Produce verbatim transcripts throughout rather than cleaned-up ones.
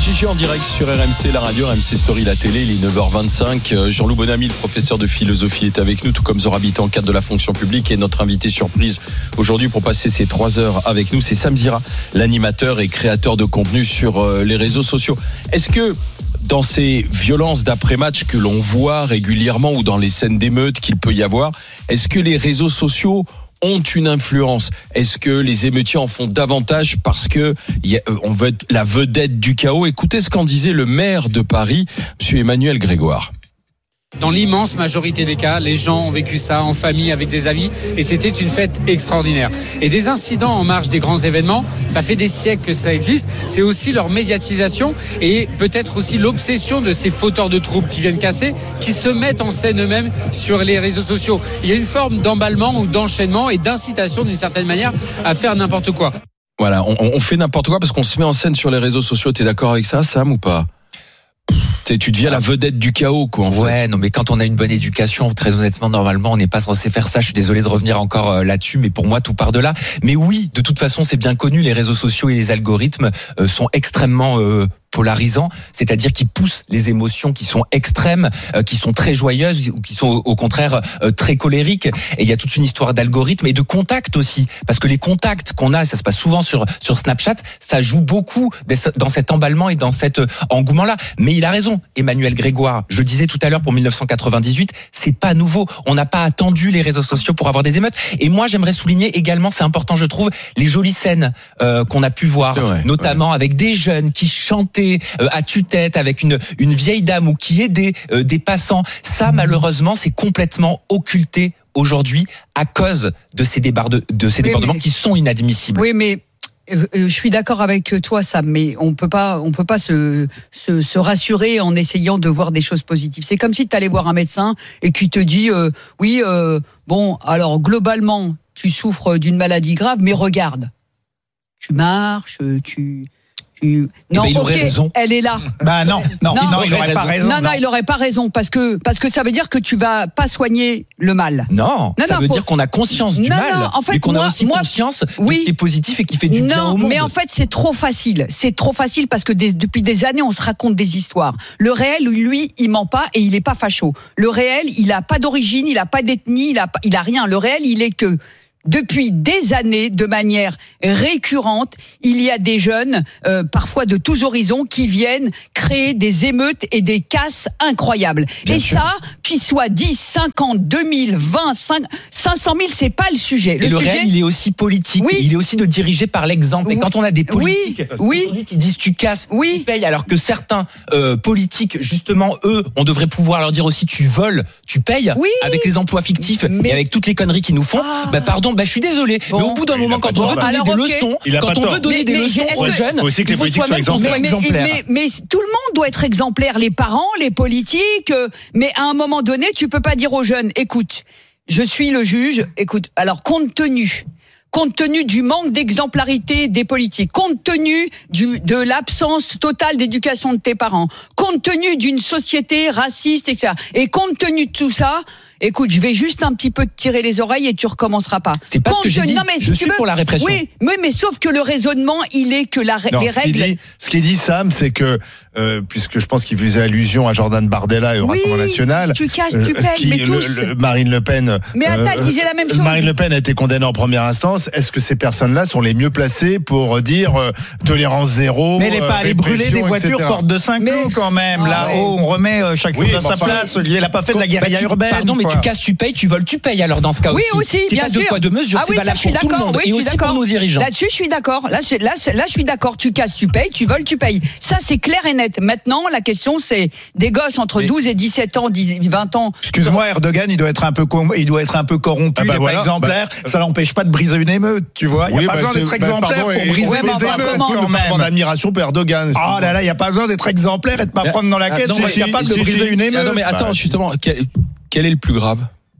Gigi en direct sur R M C, la radio, R M C Story, la télé. Il est neuf heures vingt-cinq. Jean-Loup Bonamy, le professeur de philosophie, est avec nous, tout comme Zora Bitan, cadre de la fonction publique, et notre invité surprise aujourd'hui pour passer ces trois heures avec nous, c'est Sam Zira, l'animateur et créateur de contenu sur les réseaux sociaux. Est-ce que dans ces violences d'après-match que l'on voit régulièrement ou dans les scènes d'émeutes qu'il peut y avoir, est-ce que les réseaux sociaux ont une influence? Est-ce que les émeutiers en font davantage parce que y a, on veut être la vedette du chaos? Écoutez ce qu'en disait le maire de Paris, M. Emmanuel Grégoire. Dans l'immense majorité des cas, les gens ont vécu ça en famille avec des amis et c'était une fête extraordinaire. Et des incidents en marge des grands événements, ça fait des siècles que ça existe. C'est aussi leur médiatisation et peut-être aussi l'obsession de ces fauteurs de troubles qui viennent casser, qui se mettent en scène eux-mêmes sur les réseaux sociaux. Il y a une forme d'emballement ou d'enchaînement et d'incitation d'une certaine manière à faire n'importe quoi. Voilà, on, on fait n'importe quoi parce qu'on se met en scène sur les réseaux sociaux. T'es d'accord avec ça, Sam, ou pas? Tu deviens la vedette du chaos, quoi. En fait. Ouais, non, mais quand on a une bonne éducation, très honnêtement, normalement, on n'est pas censé faire ça. Je suis désolé de revenir encore euh, là-dessus, mais pour moi, tout part de là. Mais oui, de toute façon, c'est bien connu. Les réseaux sociaux et les algorithmes euh, sont extrêmement euh, polarisants, c'est-à-dire qu'ils poussent les émotions qui sont extrêmes, euh, qui sont très joyeuses ou qui sont au, au contraire euh, très colériques. Et il y a toute une histoire d'algorithmes et de contacts aussi, parce que les contacts qu'on a, ça se passe souvent sur sur Snapchat, ça joue beaucoup dans cet emballement et dans cet engouement-là. Mais il a raison. Emmanuel Grégoire, je le disais tout à l'heure pour dix-neuf cent quatre-vingt-dix-huit, c'est pas nouveau. On n'a pas attendu les réseaux sociaux pour avoir des émeutes. Et moi, j'aimerais souligner également, c'est important, je trouve, les jolies scènes euh, qu'on a pu voir, vrai, notamment ouais. avec des jeunes qui chantaient euh, à tue-tête avec une une vieille dame ou qui aidaient euh, des passants. Ça, malheureusement, c'est complètement occulté aujourd'hui à cause de ces débarde, de ces oui, débordements mais... qui sont inadmissibles. Oui, mais je suis d'accord avec toi, Sam, mais on peut pas, on peut pas se, se, se rassurer en essayant de voir des choses positives. C'est comme si tu allais voir un médecin et qui te dit, euh, oui, euh, bon, alors globalement, tu souffres d'une maladie grave, mais regarde, tu marches, tu... Tu... Non, eh ben, il aurait okay, raison. Elle est là. Bah non, non, non, non il n'aurait pas raison. Non, non, il n'aurait pas raison parce que parce que ça veut dire que tu vas pas soigner le mal. Non, non ça non, veut faut... dire qu'on a conscience du non, mal, non, en fait, et qu'on moi, a aussi moi, conscience oui, de ce qui est positif et qui fait du non, bien au monde. Mais en fait, c'est trop facile. C'est trop facile parce que des, depuis des années, on se raconte des histoires. Le réel, lui, il ment pas et il est pas facho. Le réel, il a pas d'origine, il a pas d'ethnie, il a, il a rien. Le réel, il est que depuis des années, de manière récurrente, il y a des jeunes, euh, parfois de tous horizons, qui viennent créer des émeutes et des casses incroyables. Bien et sûr. Ça, qu'il soit dix, cinquante, deux mille, vingt, cinq cent mille, c'est pas le sujet. Le, et le sujet, réel, il est aussi politique. Oui. Il est aussi de diriger par l'exemple. Et quand on a des politiques oui. Oui. qui disent tu casses, oui. tu payes, alors que certains euh, politiques, justement, eux, on devrait pouvoir leur dire aussi tu voles, tu payes, oui. avec les emplois fictifs mais... et avec toutes les conneries qu'ils nous font. Ah. Bah pardon. Bah, je suis désolé, bon. mais au bout d'un moment, quand on veut donner Alors, des okay. leçons, quand on veut donner mais, des mais, leçons aux jeunes, faut aussi que les politiques soient exemplaires. Mais, mais, mais, mais tout le monde doit être exemplaire, les parents, les politiques. Euh, mais à un moment donné, tu peux pas dire aux jeunes, écoute, je suis le juge. Écoute, alors compte tenu. compte tenu du manque d'exemplarité des politiques, compte tenu du, de l'absence totale d'éducation de tes parents, compte tenu d'une société raciste, et cetera. Et compte tenu de tout ça, écoute, je vais juste un petit peu te tirer les oreilles et tu recommenceras pas. C'est pas compte ce que j'ai dit. Non, mais si je tu suis veux, pour la répression. Oui, mais, mais sauf que le raisonnement, il est que la, non, les ce règles... Qui dit, ce qui dit, Sam, c'est que, euh, puisque je pense qu'il faisait allusion à Jordan Bardella et au oui, Rassemblement National... tu casses, tu payes, qui, mais le, tous... le, Marine Le Pen... Mais attends, euh, disait la même chose. Marine Le Pen a été condamnée en première instance. Est-ce que ces personnes-là sont les mieux placées pour dire euh, tolérance zéro? Mais elle n'est pas allée brûler des voitures porte de Saint-Cloud quand même. Ah, Là-haut, ouais. on remet euh, chaque chose oui, à sa enfin, place. Elle n'a pas fait de la guérilla bah, urbaine. Pardon, mais quoi. tu casses, tu payes, tu voles, tu payes alors dans ce cas oui, aussi. aussi, c'est bien pas sûr. deux poids deux mesures, ah, c'est oui, valable pour tout le monde oui, et aussi pour nos dirigeants. Là-dessus, je suis d'accord. Là, là, là, je suis d'accord. Tu casses, tu payes, tu voles, tu payes. Ça, c'est clair et net. Maintenant, la question, c'est des gosses entre mais... douze et dix-sept ans, vingt ans. Excuse-moi, Erdogan, il doit être un peu, com... il doit être un peu corrompu, ah bah il n'est voilà, pas exemplaire. Bah... Ça l'empêche pas de briser une émeute, tu vois. Il n'y a oui, pas bah besoin d'être exemplaire bah, pour briser ouais, des bah, émeutes quand même. Pas d'admiration pour Erdogan. Oh là là, il n'y a pas besoin d'être exemplaire et de pas prendre dans la caisse. C'est capable de briser une émeute. Non mais attends, justement, quel est le plus grave?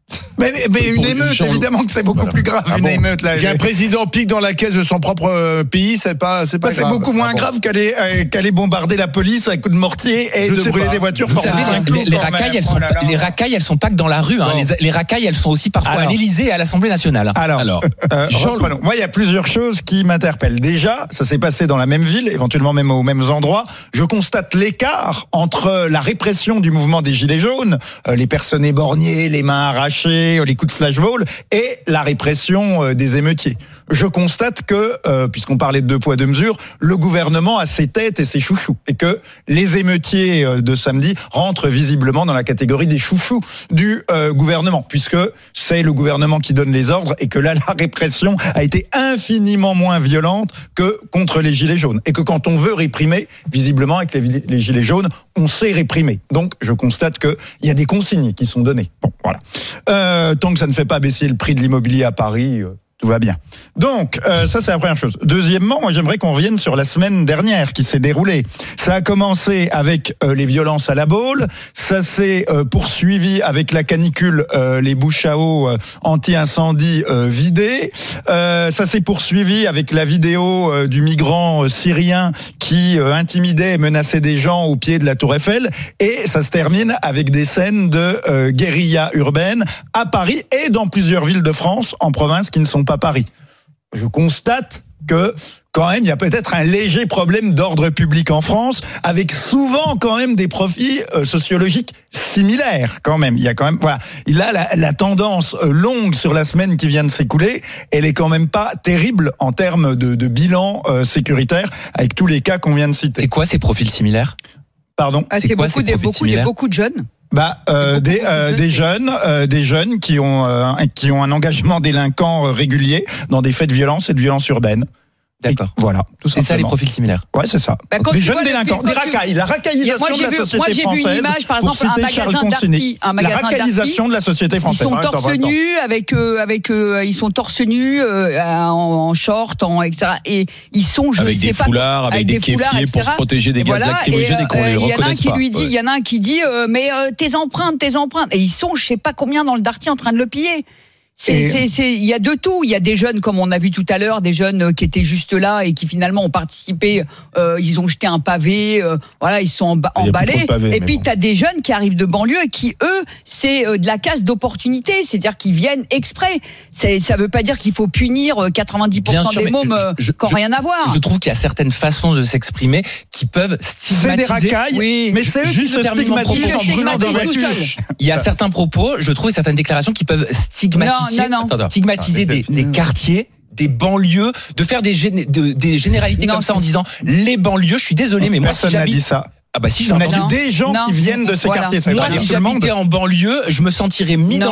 Mais, mais une émeute, évidemment que c'est beaucoup voilà. plus grave, ah une bon. émeute. Là, qu'un président pique dans la caisse de son propre pays, c'est pas, c'est pas bah, grave. C'est beaucoup moins ah bon. grave qu'aller, euh, qu'aller bombarder la police avec coup de mortier et Je de brûler pas. des voitures. Vous savez, les, les, racailles, elles sont, oh là là. les racailles, elles sont pas que dans la rue. Hein. Les, les racailles, elles sont aussi parfois alors, à l'Élysée et à l'Assemblée nationale. Alors, alors euh, Jean moi, il y a plusieurs choses qui m'interpellent. Déjà, ça s'est passé dans la même ville, éventuellement même aux mêmes endroits. Je constate l'écart entre la répression du mouvement des Gilets jaunes, euh, les personnes éborgnées, les mains arrachées, les coups de flashball, et la répression des émeutiers. Je constate que, euh, puisqu'on parlait de deux poids deux mesures, le gouvernement a ses têtes et ses chouchous, et que les émeutiers de samedi rentrent visiblement dans la catégorie des chouchous du euh, gouvernement, puisque c'est le gouvernement qui donne les ordres, et que là, la répression a été infiniment moins violente que contre les gilets jaunes, et que quand on veut réprimer, visiblement avec les, les gilets jaunes, on sait réprimer. Donc, je constate que il y a des consignes qui sont données. Bon, voilà. Euh, tant que ça ne fait pas baisser le prix de l'immobilier à Paris, euh, tout va bien. Donc, euh, ça c'est la première chose. Deuxièmement, moi j'aimerais qu'on revienne sur la semaine dernière qui s'est déroulée. Ça a commencé avec euh, les violences à la Baule, ça s'est euh, poursuivi avec la canicule, euh, les bouches à eau euh, anti-incendie euh, vidées. Euh, ça s'est poursuivi avec la vidéo euh, du migrant euh, syrien qui euh, intimidait et menaçait des gens au pied de la Tour Eiffel. Et ça se termine avec des scènes de euh, guérilla urbaine à Paris et dans plusieurs villes de France, en province, qui ne sont pas Paris. Je constate que quand même il y a peut-être un léger problème d'ordre public en France, avec souvent quand même des profils euh, sociologiques similaires quand même. Il y a quand même voilà, il a la, la tendance euh, longue sur la semaine qui vient de s'écouler, elle est quand même pas terrible en termes de, de bilan euh, sécuritaire avec tous les cas qu'on vient de citer. C'est quoi ces profils similaires ? Pardon. Ah, c'est, c'est quoi, beaucoup, des, beaucoup, des, beaucoup de jeunes. Bah euh, des euh, des jeunes euh, des jeunes qui ont euh, qui ont un engagement délinquant euh, régulier dans des faits de violence et de violence urbaine. D'accord. Et voilà. Tout c'est ça les profils similaires. Ouais, c'est ça. Bah, des jeunes délinquants, des racailles, la racaillisation de la vu, société moi, j'ai française. Vu une image, par exemple, un magasin d'Arty, un magasin la racaillisation de la société française. Ils sont torse nus avec euh, avec euh, ils sont torse nus euh, en, en short, en et cetera. Et ils sont je avec sais des pas, foulards, avec, avec des kéfiers pour se protéger des gaz lacrymogènes et qu'on les reconnaisse pas. Il y en a un qui lui dit, il y en a un qui dit, mais tes empreintes, tes empreintes, et ils sont je sais pas combien dans le Darty en train de le piller. C'est, c'est, c'est, il y a de tout. Il y a des jeunes, comme on a vu tout à l'heure, des jeunes qui étaient juste là et qui finalement ont participé. Euh, ils ont jeté un pavé, euh, voilà, ils sont emba- emballés. Pavés, et puis bon. T'as des jeunes qui arrivent de banlieue et qui, eux, c'est euh, de la casse d'opportunité, c'est-à-dire qu'ils viennent exprès. C'est, ça veut pas dire qu'il faut punir quatre-vingt-dix pour cent sûr, des mômes qui n'ont rien à voir. Je trouve qu'il y a certaines façons de s'exprimer qui peuvent stigmatiser. C'est des racailles, oui, mais c'est juste stigmatiser en brûlant des voitures. Il y a certains propos, je trouve, certaines déclarations qui peuvent stigmatiser. Non, non, non. Stigmatiser des, des quartiers, des banlieues, de faire des, géné- de, des généralités non, comme ça en disant les banlieues. Je suis désolé, mais moi si j'habite, n'a dit ça. Ah bah si j'ai on a dit des gens non, qui viennent de ces voilà. quartiers. Ça moi si j'habitais en banlieue, je me sentirais mis non. dans